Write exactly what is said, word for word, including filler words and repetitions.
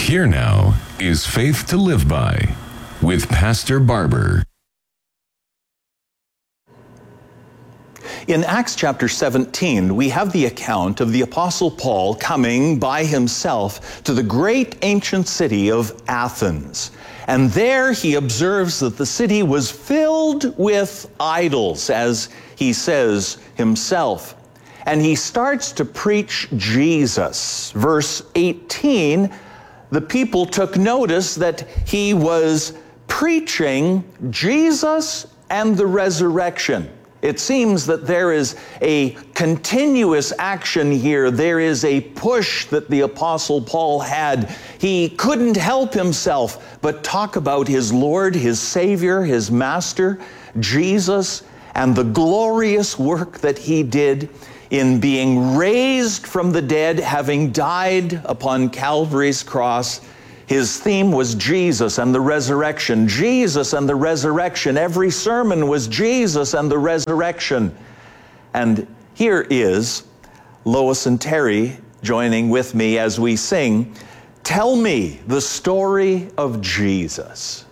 Here now is Faith to Live By with Pastor Barber. In Acts chapter seventeen, we have the account of the Apostle Paul coming by himself to the great ancient city of Athens. And there he observes that the city was filled with idols, as he says himself. And he starts to preach Jesus. Verse eighteen, the people took notice that he was preaching Jesus and the resurrection. It seems that there is a continuous action here. There is a push that the Apostle Paul had. He couldn't help himself but talk about his Lord, his Savior, his Master, Jesus, and the glorious work that he did in being raised from the dead, having died upon Calvary's cross. His theme was Jesus and the resurrection. Jesus and the resurrection. Every sermon was Jesus and the resurrection. And here is Lois and Terry joining with me as we sing, "Tell Me the Story of Jesus."